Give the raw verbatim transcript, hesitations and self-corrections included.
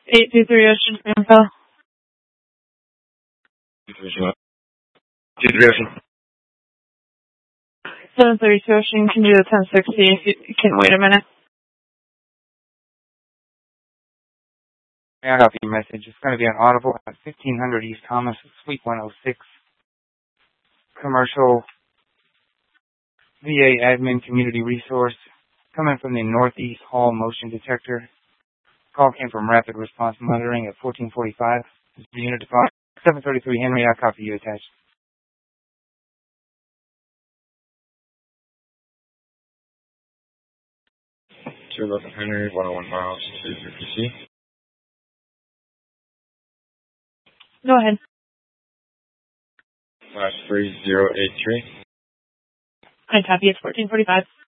eight two three Ocean info. two three Ocean. seven thirty-two Ocean, can do the ten sixty if you can wait a minute. I got the message. It's going to be on Audible at fifteen hundred East Thomas, Suite one oh six. Commercial V A admin community resource coming from the Northeast Hall motion detector. Call came from Rapid Response Monitoring at fourteen forty-five. This is the unit department. seven thirty-three Henry, I copy you attached. two eleven Henry, one oh one miles, two fifty C. Go ahead. Last three zero eight three. I copy, it's fourteen forty-five.